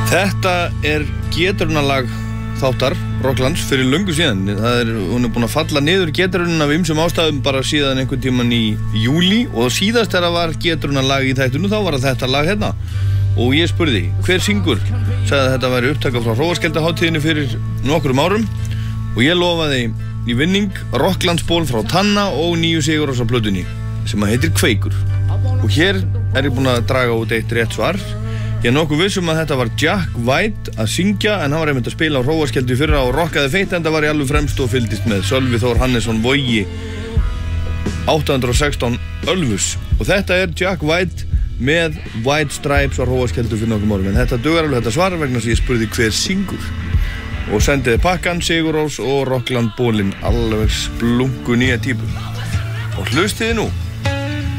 Þetta geturunarlag þáttar Rocklands fyrir löngu síðan. Hún búin að falla niður geturunum af ýmsum ástæðum bara síðan einhvern tímann í júlí og síðast þegar var geturunarlag í þættinu þá var þetta lag hérna. Og ég spurði, hver syngur? Sagði að þetta væri upptaka frá Hróarskeldahátíðinni fyrir nokkrum árum og ég lofaði í vinning Rocklandsból frá Tanna og nýju Sigurrósa plötunni sem heitir Kveikur. Og hér ég búin að draga út eitt rétt svar. Ég nokkuð vissum að þetta var Jack White að syngja en hann var einmitt að spila á Hróarskeldu í fyrra og rockaði feitt en það var í alveg fremst og fylgdist með Sölvi Þór Hannesson Vogi 816 Ölfus. Og þetta Jack White með White Stripes á Hróarskeldu fyrir nokkrum árum. En þetta dugar alveg þetta svar vegna sem ég spurði hver syngur. Og sendiði pakkan, Sigurrós og Rockland bólinn, alveg splungu nýja típur. Og hlustiði nú.